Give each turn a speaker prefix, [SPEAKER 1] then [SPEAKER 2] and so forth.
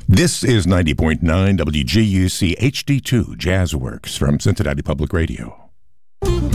[SPEAKER 1] This is 90.9 WGUC HD2 Jazzworks from Cincinnati Public Radio.